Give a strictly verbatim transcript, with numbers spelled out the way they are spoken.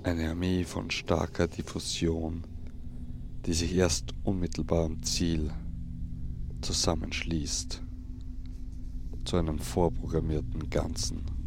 Eine Armee von starker Diffusion, die sich erst unmittelbar am Ziel zusammenschließt zu einem vorprogrammierten Ganzen.